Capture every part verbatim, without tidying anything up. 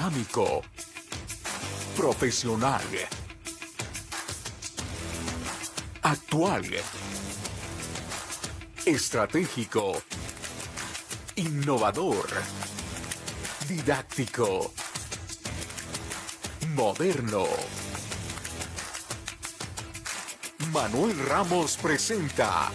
dinámico, profesional, actual, estratégico, innovador, didáctico, moderno. Manuel Ramos presenta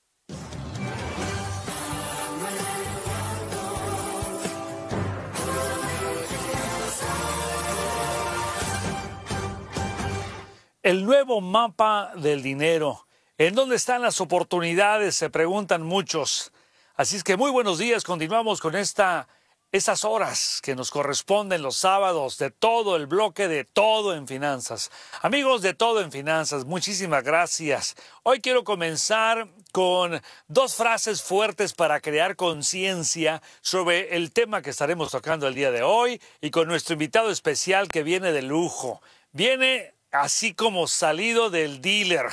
el nuevo mapa del dinero. ¿En dónde están las oportunidades?, se preguntan muchos. Así es que muy buenos días, continuamos con esta, estas horas que nos corresponden los sábados de todo el bloque de Todo en Finanzas. Amigos de Todo en Finanzas, muchísimas gracias. Hoy quiero comenzar con dos frases fuertes para crear conciencia sobre el tema que estaremos tocando el día de hoy y con nuestro invitado especial que viene de lujo. Viene así como salido del dealer.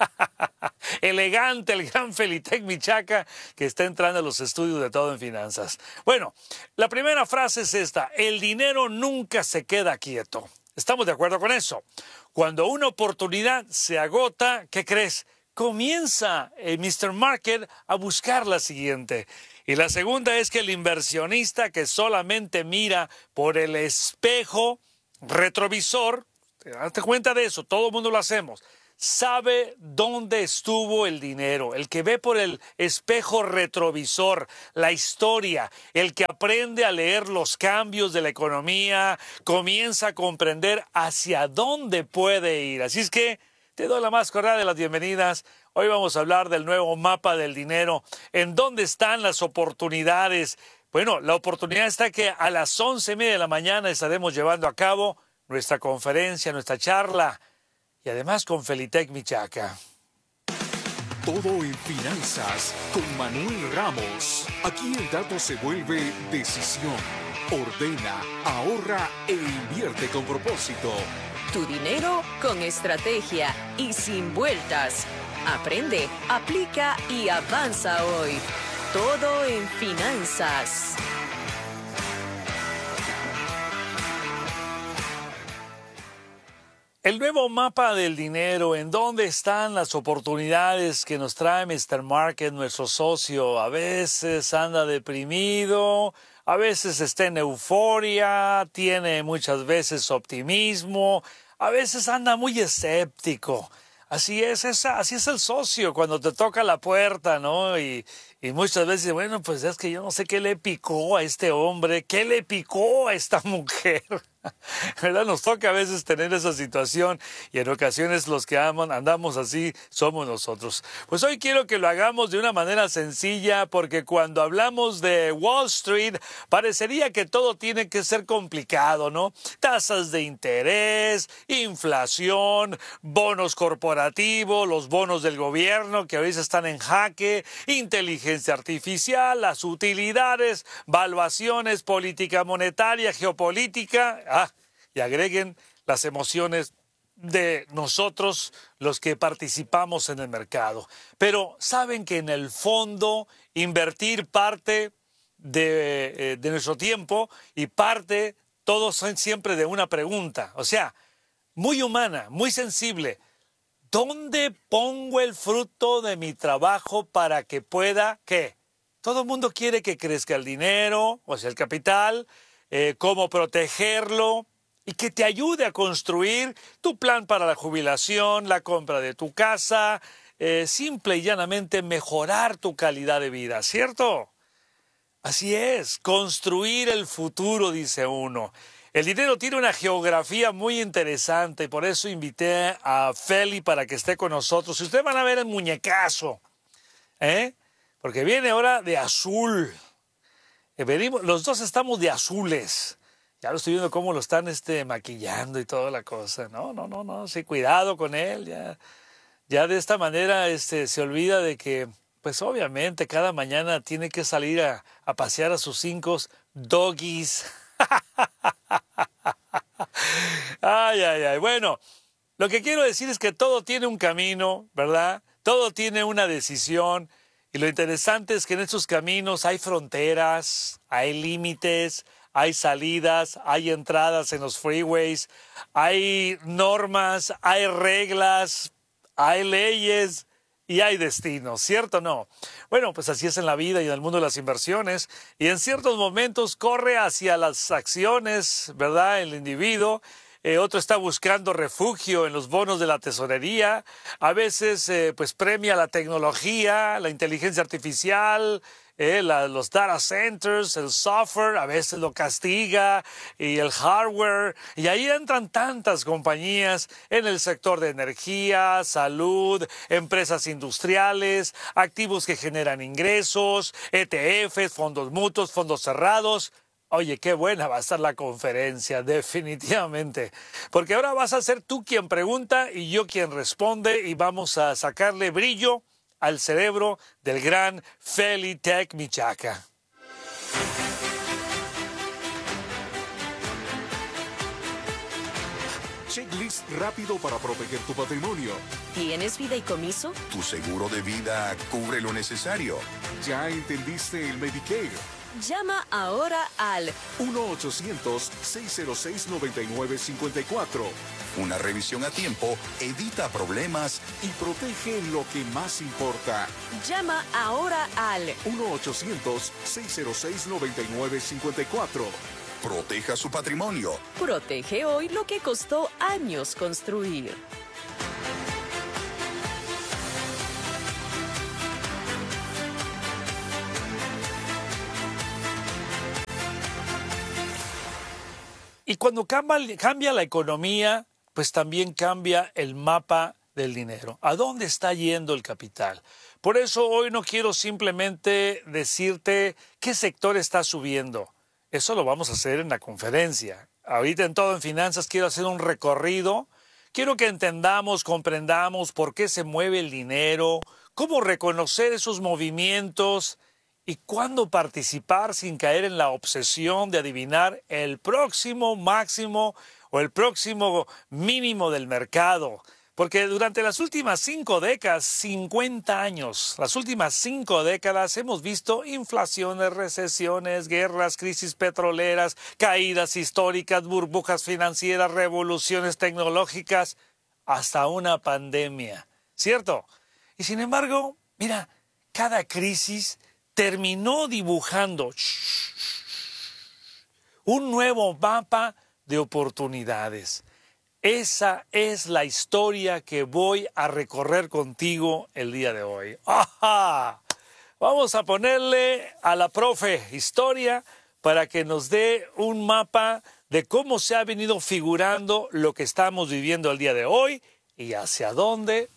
Elegante, el gran Felitec Michaca, que está entrando a los estudios de Todo en Finanzas. Bueno, la primera frase es esta: el dinero nunca se queda quieto. ¿Estamos de acuerdo con eso? Cuando una oportunidad se agota, ¿qué crees? Comienza el mister Market a buscar la siguiente. Y la segunda es que el inversionista que solamente mira por el espejo retrovisor, date cuenta de eso, todo el mundo lo hacemos, sabe dónde estuvo el dinero. El que ve por el espejo retrovisor la historia, el que aprende a leer los cambios de la economía, comienza a comprender hacia dónde puede ir. Así es que te doy la más cordial de las bienvenidas. Hoy vamos a hablar del nuevo mapa del dinero. ¿En dónde están las oportunidades? Bueno, la oportunidad está que a las once y media de la mañana estaremos llevando a cabo nuestra conferencia, nuestra charla, y además con Felitec Michaca. Todo en Finanzas con Manuel Ramos. Aquí el dato se vuelve decisión. Ordena, ahorra e invierte con propósito. Tu dinero con estrategia y sin vueltas. Aprende, aplica y avanza hoy. Todo en Finanzas. El nuevo mapa del dinero, ¿en dónde están las oportunidades que nos trae mister Market, nuestro socio? A veces anda deprimido, a veces está en euforia, tiene muchas veces optimismo, a veces anda muy escéptico. Así es, esa, así es el socio cuando te toca la puerta, ¿no? Y, y muchas veces, bueno, pues es que yo no sé qué le picó a este hombre, qué le picó a esta mujer. ¿Verdad? Nos toca a veces tener esa situación y en ocasiones los que aman, andamos así somos nosotros. Pues hoy quiero que lo hagamos de una manera sencilla, porque cuando hablamos de Wall Street parecería que todo tiene que ser complicado, ¿no? Tasas de interés, inflación, bonos corporativos, los bonos del gobierno que hoy están en jaque, inteligencia artificial, las utilidades, valuaciones, política monetaria, geopolítica. Ah, y agreguen las emociones de nosotros, los que participamos en el mercado. Pero saben que en el fondo invertir parte de, eh, de nuestro tiempo y parte, todos son siempre de una pregunta, o sea, muy humana, muy sensible. ¿Dónde pongo el fruto de mi trabajo para que pueda, qué? Todo el mundo quiere que crezca el dinero, o sea, el capital, Eh, cómo protegerlo y que te ayude a construir tu plan para la jubilación, la compra de tu casa, eh, simple y llanamente mejorar tu calidad de vida, ¿cierto? Así es, construir el futuro, dice uno. El dinero tiene una geografía muy interesante y por eso invité a Feli para que esté con nosotros. Y ustedes van a ver el muñecazo, ¿eh? Porque viene ahora de azul. Venimos, los dos estamos de azules. Ya lo estoy viendo cómo lo están este, maquillando y toda la cosa. No, no, no, no. Sí, cuidado con él. Ya, ya de esta manera este, se olvida de que, pues obviamente, cada mañana tiene que salir a, a pasear a sus cinco doggies. Ay, ay, ay. Bueno, lo que quiero decir es que todo tiene un camino, ¿verdad? Todo tiene una decisión. Y lo interesante es que en estos caminos hay fronteras, hay límites, hay salidas, hay entradas en los freeways, hay normas, hay reglas, hay leyes y hay destinos, ¿cierto o no? Bueno, pues así es en la vida y en el mundo de las inversiones. Y en ciertos momentos corre hacia las acciones, ¿verdad? El individuo. Eh, otro está buscando refugio en los bonos de la tesorería. A veces, eh, pues premia la tecnología, la inteligencia artificial, eh, la, los data centers, el software. A veces lo castiga y el hardware. Y ahí entran tantas compañías en el sector de energía, salud, empresas industriales, activos que generan ingresos, E T Fs, fondos mutuos, fondos cerrados. Oye, qué buena va a estar la conferencia, definitivamente. Porque ahora vas a ser tú quien pregunta y yo quien responde y vamos a sacarle brillo al cerebro del gran Feli Tech Michaca. Checklist rápido para proteger tu patrimonio. ¿Tienes fideicomiso? Tu seguro de vida cubre lo necesario. ¿Ya entendiste el Medicare? Llama ahora al uno ochocientos, seis cero seis, nueve nueve cinco cuatro Una revisión a tiempo evita problemas y protege lo que más importa. Llama ahora al uno ochocientos, seis cero seis, nueve nueve cinco cuatro. Proteja su patrimonio. Protege hoy lo que costó años construir. Y cuando cambia, cambia la economía, pues también cambia el mapa del dinero. ¿A dónde está yendo el capital? Por eso hoy no quiero simplemente decirte qué sector está subiendo. Eso lo vamos a hacer en la conferencia. Ahorita en Todo en Finanzas quiero hacer un recorrido. Quiero que entendamos, comprendamos por qué se mueve el dinero, cómo reconocer esos movimientos y cuándo participar sin caer en la obsesión de adivinar el próximo máximo o el próximo mínimo del mercado. Porque durante las últimas cinco décadas, cincuenta años, las últimas cinco décadas hemos visto inflaciones, recesiones, guerras, crisis petroleras, caídas históricas, burbujas financieras, revoluciones tecnológicas, hasta una pandemia, ¿cierto? Y sin embargo, mira, cada crisis terminó dibujando un nuevo mapa de oportunidades. Esa es la historia que voy a recorrer contigo el día de hoy. ¡Ajá! Vamos a ponerle a la profe historia para que nos dé un mapa de cómo se ha venido figurando lo que estamos viviendo el día de hoy y hacia dónde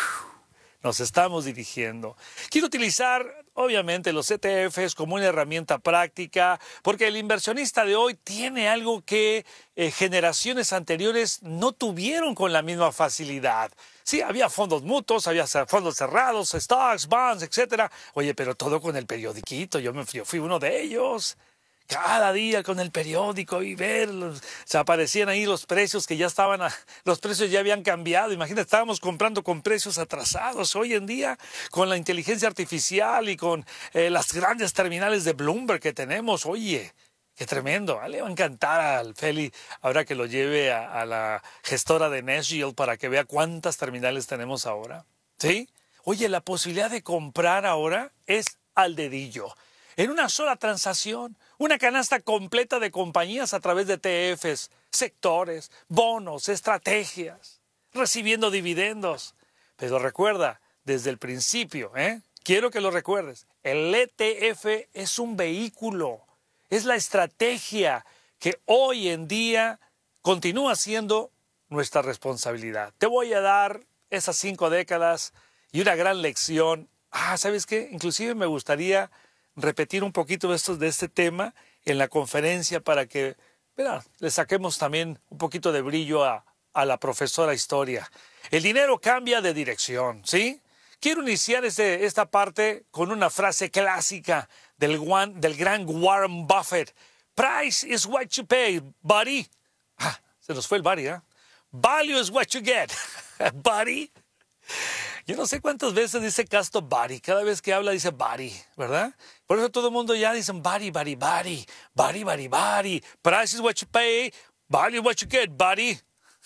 nos estamos dirigiendo. Quiero utilizar, obviamente, los E T Fs como una herramienta práctica, porque el inversionista de hoy tiene algo que eh, generaciones anteriores no tuvieron con la misma facilidad. Sí, había fondos mutuos, había fondos cerrados, stocks, bonds, etcétera. Oye, pero todo con el periodiquito, yo, me, yo fui uno de ellos. Cada día con el periódico y ver, se aparecían ahí los precios que ya estaban, a, los precios ya habían cambiado. Imagínate, estábamos comprando con precios atrasados. Hoy en día, con la inteligencia artificial y con eh, las grandes terminales de Bloomberg que tenemos, oye, qué tremendo. Le va a encantar al Feli ahora que lo lleve a, a la gestora de Nashville para que vea cuántas terminales tenemos ahora. ¿Sí? Oye, la posibilidad de comprar ahora es al dedillo. En una sola transacción, una canasta completa de compañías a través de E T Fs, sectores, bonos, estrategias, recibiendo dividendos. Pero recuerda, desde el principio, ¿eh? Quiero que lo recuerdes, el E T F es un vehículo, es la estrategia que hoy en día continúa siendo nuestra responsabilidad. Te voy a dar esas cinco décadas y una gran lección. Ah, ¿sabes qué? Inclusive me gustaría repetir un poquito de, esto, de este tema en la conferencia para que, mira, le saquemos también un poquito de brillo a, a la profesora historia. El dinero cambia de dirección, ¿sí? Quiero iniciar este, esta parte con una frase clásica del, one, del gran Warren Buffett. Price is what you pay, buddy. Ah, se nos fue el buddy, ¿eh? Value is what you get, buddy. Yo no sé cuántas veces dice Casto body. Cada vez que habla dice body, ¿verdad? Por eso todo el mundo ya dice body, body, body. Body, body, body. Price is what you pay. Value is what you get, buddy.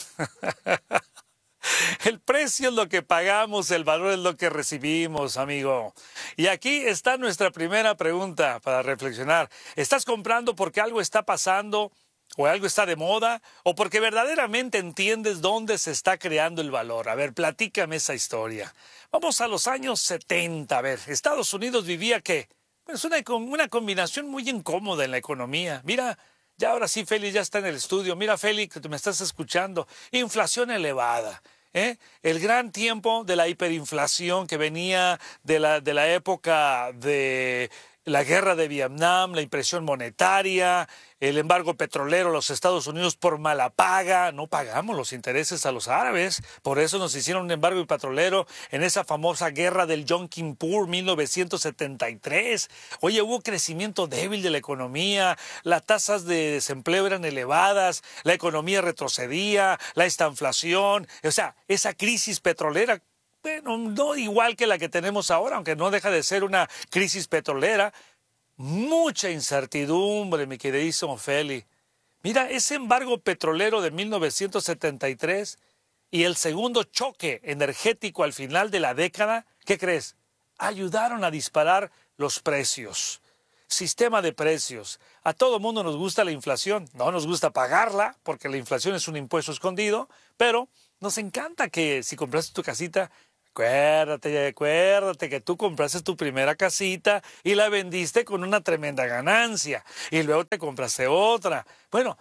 El precio es lo que pagamos, el valor es lo que recibimos, amigo. Y aquí está nuestra primera pregunta para reflexionar. ¿Estás comprando porque algo está pasando o algo está de moda o porque verdaderamente entiendes dónde se está creando el valor? A ver, platícame esa historia. Vamos a los años setenta. A ver, Estados Unidos vivía ¿qué? Pues una, una combinación muy incómoda en la economía. Mira, ya ahora sí, Félix ya está en el estudio. Mira, Félix, que tú me estás escuchando. Inflación elevada. ¿Eh? El gran tiempo de la hiperinflación que venía de la, de la época de la guerra de Vietnam, la impresión monetaria, el embargo petrolero a los Estados Unidos por mala paga. No pagamos los intereses a los árabes, por eso nos hicieron un embargo petrolero en esa famosa guerra del Yom Kippur mil novecientos setenta y tres. Oye, hubo crecimiento débil de la economía, las tasas de desempleo eran elevadas, la economía retrocedía, la estanflación, o sea, esa crisis petrolera. Bueno, no igual que la que tenemos ahora, aunque no deja de ser una crisis petrolera. Mucha incertidumbre, mi queridísimo Feli. Mira, ese embargo petrolero de mil novecientos setenta y tres y el segundo choque energético al final de la década, ¿qué crees? Ayudaron a disparar los precios. Sistema de precios. A todo mundo nos gusta la inflación. No nos gusta pagarla, porque la inflación es un impuesto escondido, pero nos encanta que si compraste tu casita, Acuérdate, acuérdate que tú compraste tu primera casita y la vendiste con una tremenda ganancia y luego te compraste otra. Bueno,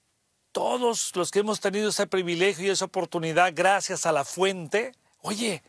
todos los que hemos tenido ese privilegio y esa oportunidad gracias a la fuente, oye,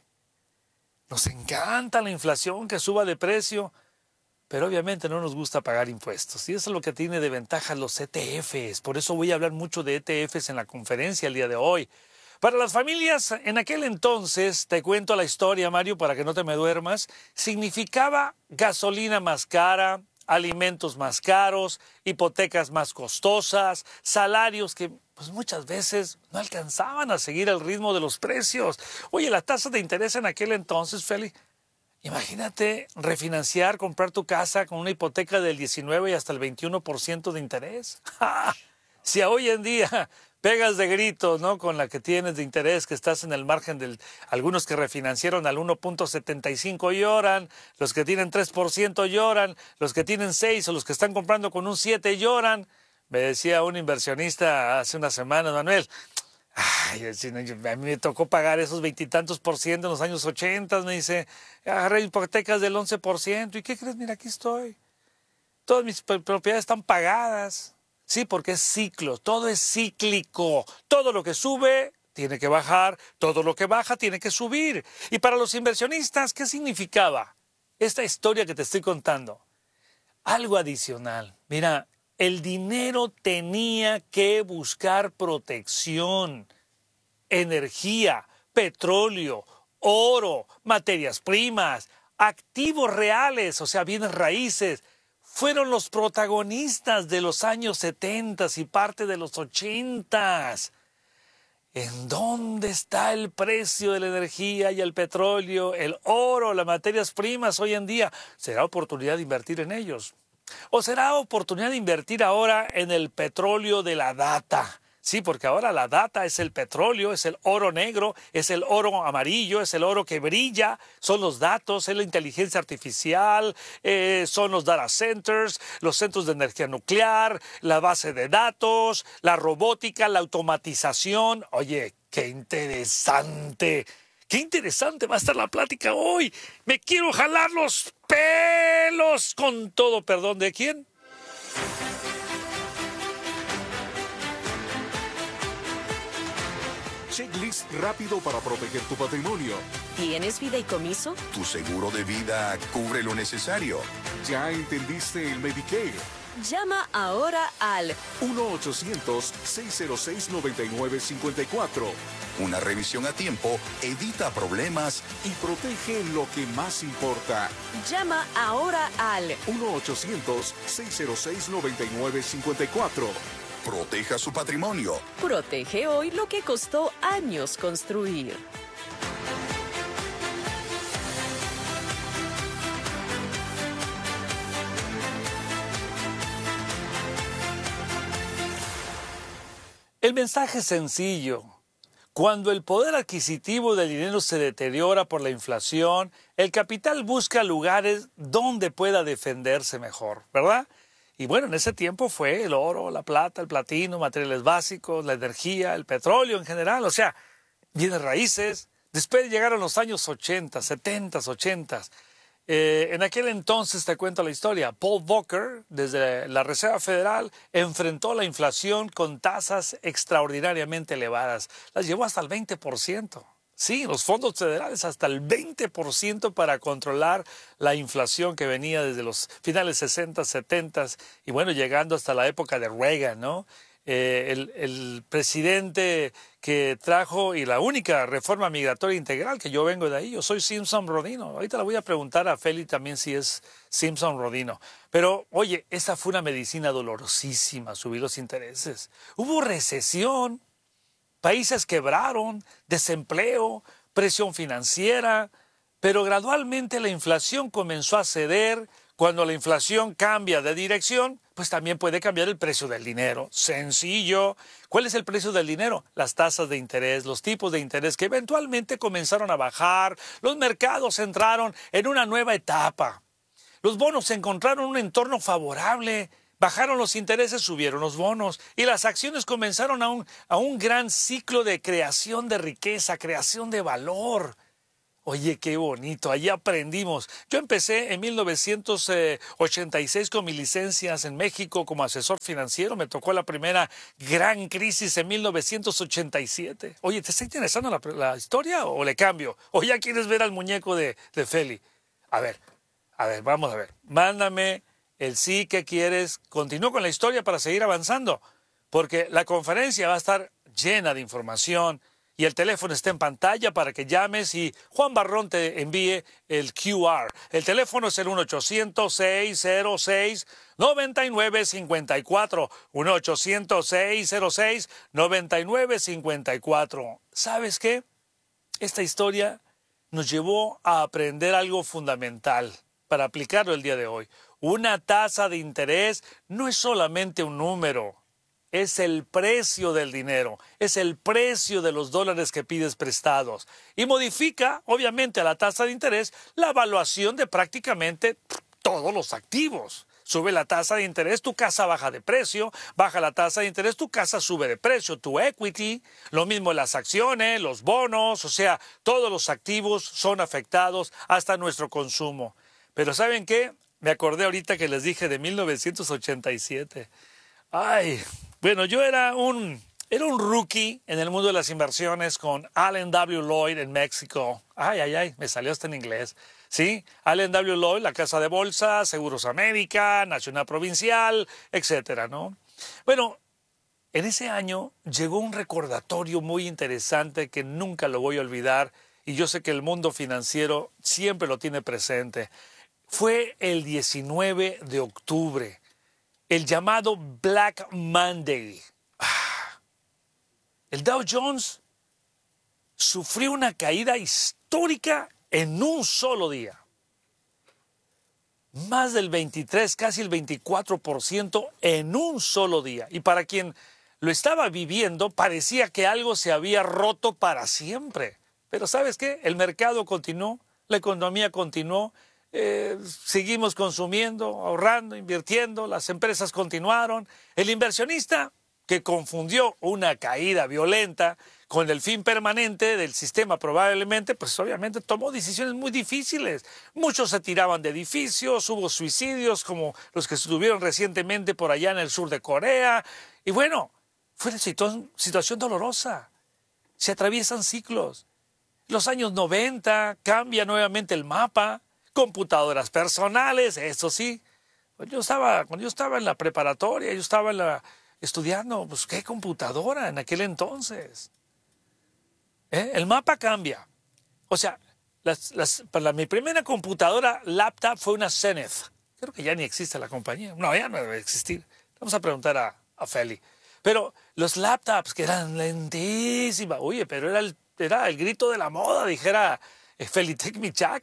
nos encanta la inflación que suba de precio, pero obviamente no nos gusta pagar impuestos. Y eso es lo que tiene de ventaja los E T Fs. Por eso voy a hablar mucho de E T Fs en la conferencia el día de hoy. Para las familias, en aquel entonces, te cuento la historia, Mario, para que no te me duermas, significaba gasolina más cara, alimentos más caros, hipotecas más costosas, salarios que pues, muchas veces no alcanzaban a seguir el ritmo de los precios. Oye, la tasa de interés en aquel entonces, Feli, imagínate refinanciar, comprar tu casa con una hipoteca del diecinueve y hasta el veintiuno por ciento de interés. Si a hoy en día pegas de gritos, ¿no? Con la que tienes de interés, que estás en el margen del... Algunos que refinanciaron al uno punto setenta y cinco lloran, los que tienen tres por ciento lloran, los que tienen seis o los que están comprando con un siete lloran. Me decía un inversionista hace unas semanas, Manuel, ay, a mí me tocó pagar esos veintitantos por ciento en los años ochenta, me dice, agarré hipotecas del once por ciento, ¿y qué crees? Mira, aquí estoy. Todas mis propiedades están pagadas. Sí, porque es ciclo, todo es cíclico. Todo lo que sube tiene que bajar, todo lo que baja tiene que subir. Y para los inversionistas, ¿qué significaba esta historia que te estoy contando? Algo adicional. Mira, el dinero tenía que buscar protección, energía, petróleo, oro, materias primas, activos reales, o sea, bienes raíces. Fueron los protagonistas de los años setenta y parte de los ochenta. ¿En dónde está el precio de la energía y el petróleo, el oro, las materias primas hoy en día? ¿Será oportunidad de invertir en ellos? ¿O será oportunidad de invertir ahora en el petróleo de la data? Sí, porque ahora la data es el petróleo, es el oro negro, es el oro amarillo, es el oro que brilla, son los datos, es la inteligencia artificial, eh, son los data centers, los centros de energía nuclear, la base de datos, la robótica, la automatización. Oye, qué interesante, qué interesante va a estar la plática hoy. Me quiero jalar los pelos con todo perdón de quién. Checklist rápido para proteger tu patrimonio. ¿Tienes fideicomiso? Tu seguro de vida cubre lo necesario. ¿Ya entendiste el Medicare? Llama ahora al uno ochocientos, seis cero seis, nueve nueve cinco cuatro Una revisión a tiempo evita problemas y protege lo que más importa. Llama ahora al uno ochocientos, seis cero seis, nueve nueve cinco cuatro Proteja su patrimonio. Protege hoy lo que costó años construir. El mensaje es sencillo. Cuando el poder adquisitivo del dinero se deteriora por la inflación, el capital busca lugares donde pueda defenderse mejor, ¿verdad? Y bueno, en ese tiempo fue el oro, la plata, el platino, materiales básicos, la energía, el petróleo en general, o sea, bienes raíces. Después llegaron los años ochenta, setenta, ochenta. Eh, en aquel entonces, te cuento la historia, Paul Volcker, desde la Reserva Federal, enfrentó la inflación con tasas extraordinariamente elevadas. Las llevó hasta el veinte por ciento. Sí, los fondos federales hasta el veinte por ciento para controlar la inflación que venía desde los finales sesenta, setenta y bueno, llegando hasta la época de Reagan, ¿no? Eh, el, el presidente que trajo y la única reforma migratoria integral, que yo vengo de ahí, yo soy Simpson Rodino. Ahorita le voy a preguntar a Feli también si es Simpson Rodino. Pero oye, esa fue una medicina dolorosísima, subir los intereses. Hubo recesión, países quebraron, desempleo, presión financiera, pero gradualmente la inflación comenzó a ceder. Cuando la inflación cambia de dirección, pues también puede cambiar el precio del dinero. Sencillo. ¿Cuál es el precio del dinero? Las tasas de interés, los tipos de interés que eventualmente comenzaron a bajar. Los mercados entraron en una nueva etapa. Los bonos encontraron un entorno favorable. Bajaron los intereses, subieron los bonos. Y las acciones comenzaron a un, a un gran ciclo de creación de riqueza, creación de valor. Oye, qué bonito, allí aprendimos. Yo empecé en mil novecientos ochenta y seis con mis licencias en México como asesor financiero. Me tocó la primera gran crisis en mil novecientos ochenta y siete. Oye, ¿te está interesando la, la historia o le cambio? ¿O ya quieres ver al muñeco de, de Feli? A ver, a ver, vamos a ver. Mándame el sí que quieres. Continúo con la historia para seguir avanzando, porque la conferencia va a estar llena de información. Y el teléfono está en pantalla para que llames y Juan Barrón te envíe el Q R. El teléfono es el uno ochocientos, seiscientos seis, noventa y nueve cincuenta y cuatro. uno ochocientos, seiscientos seis, noventa y nueve cincuenta y cuatro. ¿Sabes qué? Esta historia nos llevó a aprender algo fundamental para aplicarlo el día de hoy. Una tasa de interés no es solamente un número. Es el precio del dinero, es el precio de los dólares que pides prestados. Y modifica, obviamente, a la tasa de interés la evaluación de prácticamente todos los activos. Sube la tasa de interés, tu casa baja de precio, baja la tasa de interés, tu casa sube de precio, tu equity, lo mismo las acciones, los bonos, o sea, todos los activos son afectados hasta nuestro consumo. Pero ¿saben qué? Me acordé ahorita que les dije de mil novecientos ochenta y siete. Ay, bueno, yo era un, era un rookie en el mundo de las inversiones con Allen W. Lloyd en México. Ay, ay, ay, me salió hasta en inglés. Sí, Allen W. Lloyd, la casa de bolsa, Seguros América, Nacional Provincial, etcétera, ¿no? Bueno, en ese año llegó un recordatorio muy interesante que nunca lo voy a olvidar y yo sé que el mundo financiero siempre lo tiene presente. Fue el diecinueve de octubre. El llamado Black Monday. El Dow Jones sufrió una caída histórica en un solo día. Más del veintitrés, casi el veinticuatro por ciento en un solo día. Y para quien lo estaba viviendo, parecía que algo se había roto para siempre. Pero ¿sabes qué? El mercado continuó, la economía continuó. Eh, seguimos consumiendo, ahorrando, invirtiendo, las empresas continuaron. El inversionista, que confundió una caída violenta con el fin permanente del sistema probablemente, pues obviamente tomó decisiones muy difíciles. Muchos se tiraban de edificios, hubo suicidios como los que estuvieron recientemente por allá en el sur de Corea. Y bueno, fue una situ- situación dolorosa. Se atraviesan ciclos. Los años noventa cambia nuevamente el mapa. Computadoras personales, eso sí. Cuando yo estaba, cuando yo estaba en la preparatoria, yo estaba en la, estudiando, pues qué computadora en aquel entonces. ¿Eh? El mapa cambia. O sea, las, las, para mi primera computadora laptop fue una Zenith. Creo que ya ni existe la compañía. No, ya no debe existir. Vamos a preguntar a, a Feli. Pero los laptops que eran lentísimas, oye, pero era el, era el grito de la moda, dijera Felitec Michaca.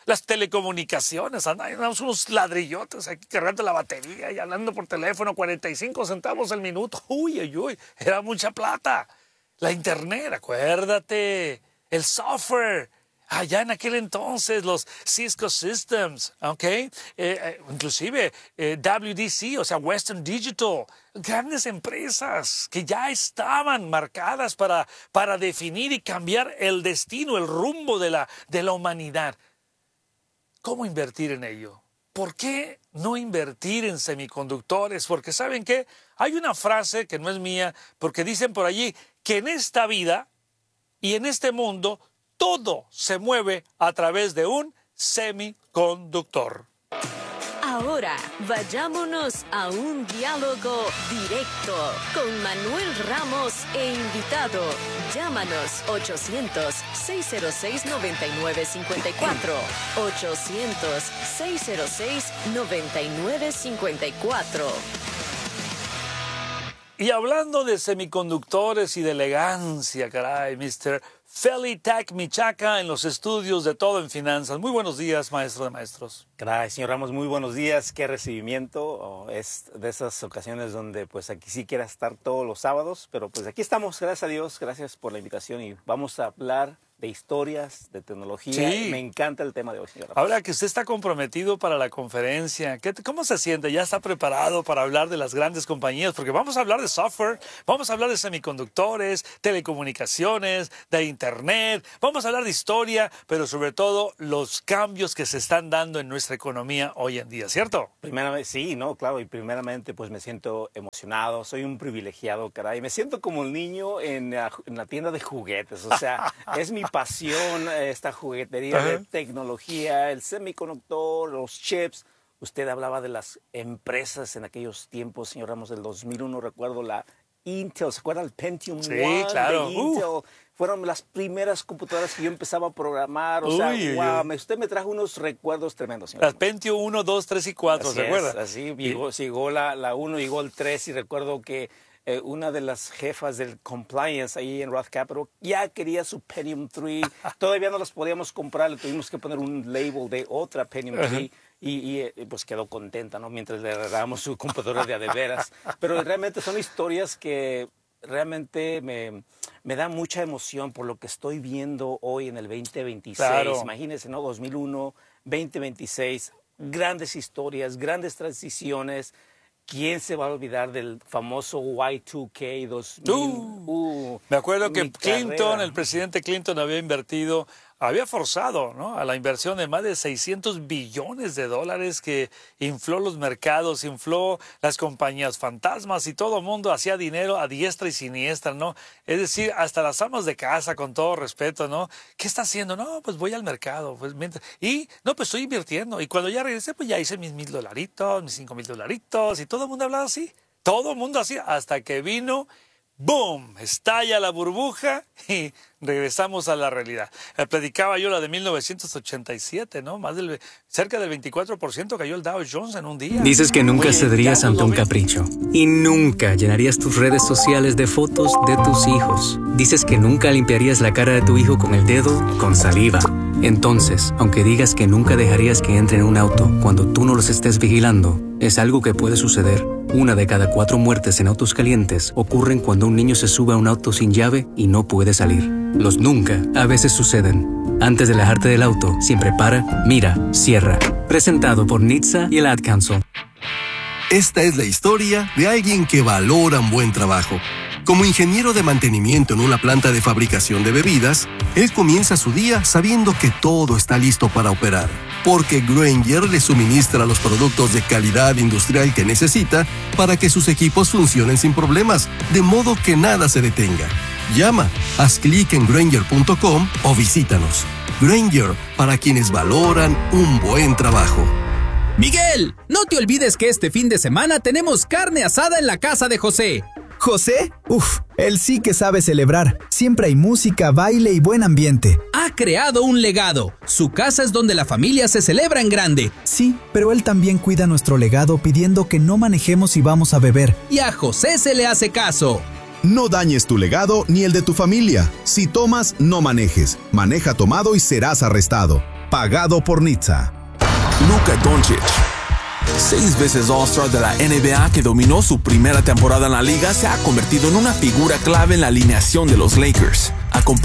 Las telecomunicaciones, andamos unos ladrillotes aquí cargando la batería y hablando por teléfono, cuarenta y cinco centavos el minuto. Uy, uy, uy, era mucha plata. La internet, acuérdate, el software. Allá en aquel entonces, los Cisco Systems, ¿ok? Eh, eh, inclusive eh, W D C, o sea, Western Digital, grandes empresas que ya estaban marcadas para, para definir y cambiar el destino, el rumbo de la, de la humanidad. ¿Cómo invertir en ello? ¿Por qué no invertir en semiconductores? Porque ¿saben qué? Hay una frase que no es mía, porque dicen por allí que en esta vida y en este mundo todo se mueve a través de un semiconductor. Ahora, vayámonos a un diálogo directo con Manuel Ramos e invitado. Llámanos ochocientos, seis cero seis, nueve nueve cinco cuatro. ochocientos, seis cero seis, nueve nueve cinco cuatro. Y hablando de semiconductores y de elegancia, caray, mister Feli Tak Michaca en los estudios de Todo en Finanzas. Muy buenos días, maestro de maestros. Gracias, señor Ramos. Muy buenos días. Qué recibimiento. Oh, es de esas ocasiones donde pues aquí sí quiera estar todos los sábados, pero pues aquí estamos, gracias a Dios. Gracias por la invitación y vamos a hablar de historias, de tecnología. Sí. Me encanta el tema de hoy, señor Ramos. Ahora que usted está comprometido para la conferencia, ¿qué, ¿cómo se siente? ¿Ya está preparado para hablar de las grandes compañías? Porque vamos a hablar de software, vamos a hablar de semiconductores, telecomunicaciones, de internet, vamos a hablar de historia, pero sobre todo los cambios que se están dando en nuestra economía hoy en día, ¿cierto? Primeramente, sí, no, claro, y primeramente pues me siento emocionado, soy un privilegiado, caray. Me siento como el niño en la, en la tienda de juguetes, o sea, es mi pasión esta juguetería uh-huh. de tecnología, el semiconductor, los chips. Usted hablaba de las empresas en aquellos tiempos, señor Ramos, del dos mil uno, recuerdo la Intel, ¿se acuerda el Pentium sí, uno claro. de Intel? Uh. Fueron las primeras computadoras que yo empezaba a programar, o uy, sea, uy, wow, uy. usted me trajo unos recuerdos tremendos, señor Las Ramos. Pentium uno, dos, tres y cuatro, así ¿se acuerda? Es, así, llegó, llegó la, la uno, llegó el tres y recuerdo que Eh, una de las jefas del compliance ahí en Roth Capital ya quería su Pentium tres. Todavía no las podíamos comprar, le tuvimos que poner un label de otra Pentium tres uh-huh. y, y pues quedó contenta, ¿no? Mientras le regalamos su computadora de a de veras. Pero realmente son historias que realmente me, me dan mucha emoción por lo que estoy viendo hoy en el veinte veintiséis. Claro. Imagínense, ¿no? dos mil uno, veinte veintiséis, grandes historias, grandes transiciones. ¿Quién se va a olvidar del famoso Y dos K dos mil? Uh, uh, me acuerdo que Clinton, carrera. el presidente Clinton había invertido, había forzado, ¿no?, a la inversión de más de seiscientos billones de dólares que infló los mercados, infló las compañías fantasmas y todo el mundo hacía dinero a diestra y siniestra, ¿no? Es decir, hasta las amas de casa, con todo respeto, ¿no? ¿Qué está haciendo? No, pues voy al mercado. Pues mientras, y, no, pues estoy invirtiendo. Y cuando ya regresé, pues ya hice mis mil dolaritos, mis cinco mil dolaritos. Y todo el mundo hablaba así. Todo el mundo así. Hasta que vino... ¡Boom! Estalla la burbuja y regresamos a la realidad. Eh, predicaba yo la de mil novecientos ochenta y siete, ¿no? Más del, cerca del veinticuatro por ciento cayó el Dow Jones en un día. Dices que nunca Oye, cederías ante un capricho. Y nunca llenarías tus redes sociales de fotos de tus hijos. Dices que nunca limpiarías la cara de tu hijo con el dedo con saliva. Entonces, aunque digas que nunca dejarías que entre en un auto cuando tú no los estés vigilando, es algo que puede suceder. Una de cada cuatro muertes en autos calientes ocurren cuando un niño se sube a un auto sin llave y no puede salir. Los nunca a veces suceden. Antes de alejarte del auto, siempre para, mira, cierra. Presentado por N H T S A y el Ad Council. Esta es la historia de alguien que valora un buen trabajo. Como ingeniero de mantenimiento en una planta de fabricación de bebidas, él comienza su día sabiendo que todo está listo para operar, porque Grainger le suministra los productos de calidad industrial que necesita para que sus equipos funcionen sin problemas, de modo que nada se detenga. Llama, haz clic en Grainger punto com o visítanos. Grainger, para quienes valoran un buen trabajo. Miguel, no te olvides que este fin de semana tenemos carne asada en la casa de José. ¿José? Uf, él sí que sabe celebrar. Siempre hay música, baile y buen ambiente. Ha creado un legado. Su casa es donde la familia se celebra en grande. Sí, pero él también cuida nuestro legado pidiendo que no manejemos si vamos a beber. Y a José se le hace caso. No dañes tu legado ni el de tu familia. Si tomas, no manejes. Maneja tomado y serás arrestado. pagado por Nizza. Luka Doncic, seis veces All-Star de la N B A que dominó su primera temporada en la liga, se ha convertido en una figura clave en la alineación de los Lakers.